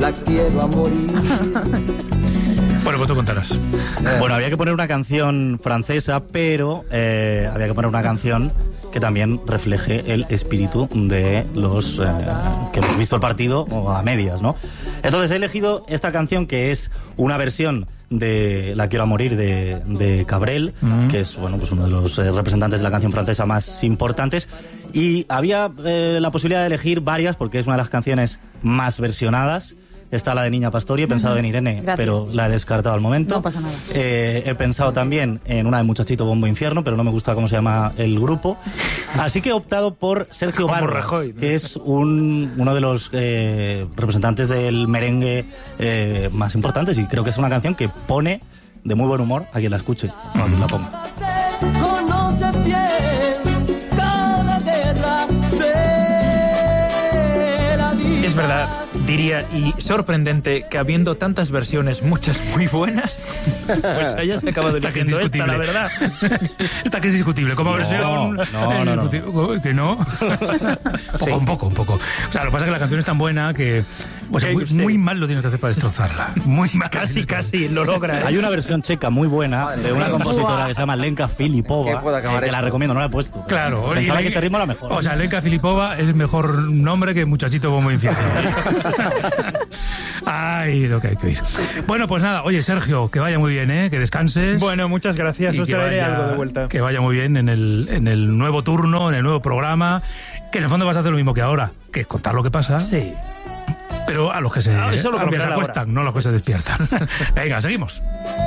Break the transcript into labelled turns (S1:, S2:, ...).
S1: la quiero a morir.
S2: Bueno, pues tú contarás.
S3: Bueno, había que poner una canción francesa, pero había que poner una canción que también refleje el espíritu de los que hemos visto el partido o a medias, ¿no? Entonces he elegido esta canción, que es una versión de La quiero a morir de Cabrel, que es, bueno, pues uno de los representantes de la canción francesa más importantes, y había la posibilidad de elegir varias porque es una de las canciones más versionadas. Está la de Niña Pastori, he pensado en Irene,
S4: Gracias.
S3: pero la he descartado al momento.
S4: No pasa nada.
S3: He pensado también en una de Muchachito Bombo Infierno, pero no me gusta cómo se llama el grupo. Así que he optado por Sergio
S2: Como
S3: Barbas,
S2: Rajoy, ¿no?
S3: que es uno de los representantes del merengue más importantes, y creo que es una canción que pone de muy buen humor a quien la escuche, o a quien la ponga.
S1: Conoce bien cada guerra de la vida.
S2: Es verdad, diría, y sorprendente que habiendo tantas versiones, muchas muy buenas, pues haya se acabado
S5: Esta que es
S2: eligiendo esta, la
S5: discutible.
S2: verdad.
S5: Esta que es discutible, como versión...
S3: no.
S5: ¿Que no? Un poco. O sea, lo que pasa es que la canción es tan buena que... O sea,
S2: Sí.
S5: muy mal lo tienes que hacer para destrozarla. Muy mal.
S2: Casi lo logra. ¿eh?
S3: Hay una versión checa muy buena de una compositora que se llama Lenka Filipova,
S6: ¿Qué puede acabar
S3: que la
S6: esto?
S3: recomiendo, no la he puesto.
S5: Claro.
S3: Pensaba
S5: y-
S3: que este ritmo era mejor.
S5: O sea, Lenka Filipova es mejor nombre que Muchachito Bombo Infierno. Ay, lo que hay que oír. Bueno, pues nada, oye, Sergio, que vaya muy bien, ¿eh? Que descanses.
S2: Bueno, muchas gracias.
S5: Y
S2: Os
S5: que
S2: traeré
S5: vaya-
S2: algo de vuelta.
S5: Que vaya muy bien en el nuevo turno, en el nuevo programa, que en el fondo vas a hacer lo mismo que ahora, que es contar lo que pasa,
S2: Sí.
S5: pero a los que se,
S2: Ah, eso lo
S5: a los que
S2: cambiará
S5: se
S2: la hora.
S5: acuestan, no a los que se despiertan. Venga, seguimos.